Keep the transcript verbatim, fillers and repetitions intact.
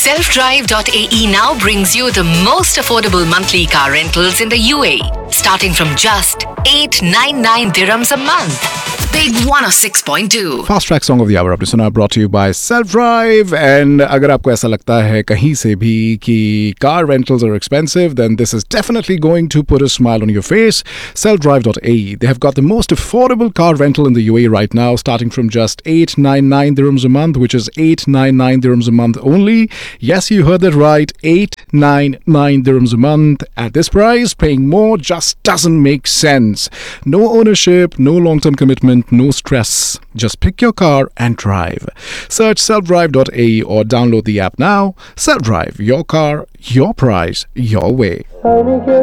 self drive dot a e now brings you the most affordable monthly car rentals in the U A E, starting from just eight ninety-nine dirhams a month. Big one oh six point two. Fast track song of the our आपने सुना, brought to you by self drive. And अगर आपको ऐसा लगता है कहीं से भी कि car rentals are expensive, then this is definitely going to put a smile on your face. self drive dot a e, they have got the most affordable car rental in the U A E right now, starting from just eight ninety-nine dirhams a month, which is eight ninety-nine dirhams a month only. Yes, you heard that right, eight ninety-nine dirhams a month. At this price, paying more just doesn't make sense. No ownership, no long-term commitment, no stress. Just pick your car and drive. Search self drive dot a e or download the app now. Self Drive, your car, your price, your way.